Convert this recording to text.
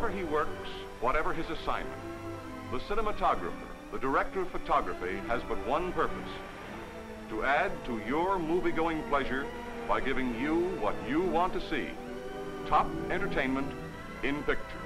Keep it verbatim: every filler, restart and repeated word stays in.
Wherever he works, whatever his assignment, the cinematographer, the director of photography, has but one purpose: to add to your movie-going pleasure by giving you what you want to see. Top entertainment in pictures.